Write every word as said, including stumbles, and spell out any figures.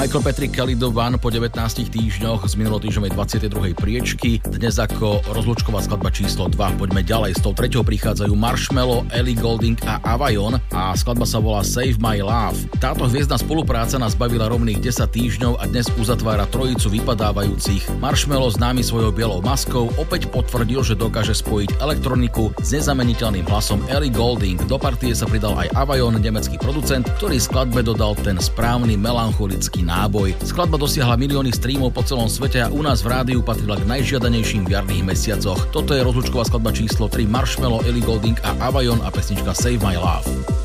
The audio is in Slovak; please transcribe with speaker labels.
Speaker 1: Michael Patrick Kelly The One po devätnástich týždňoch z minulotýždňovej dvadsiatej druhej priečky, dnes ako rozlúčková skladba číslo dva. Poďme ďalej, s tou treťou prichádzajú Marshmello, Ellie Goulding a Avayon a skladba sa volá Save My Love. Táto hviezdna spolupráca nás bavila rovných desať týždňov a dnes uzatvára trojicu vypadávajúcich. Marshmello, známy svojou bielou maskou, opäť potvrdil, že dokáže spojiť elektroniku s nezameniteľným hlasom Ellie Goulding. Do partie sa pridal aj Avayon, nemecký producent, ktorý skladbe dodal ten správny melancholický náboj. Skladba dosiahla milióny streamov po celom svete a u nás v rádiu patrila k najžiadanejším v jarných mesiacoch. Toto je rozlúčková skladba číslo tri Marshmello, Ellie Goulding a Avayon a pesnička Save My Love.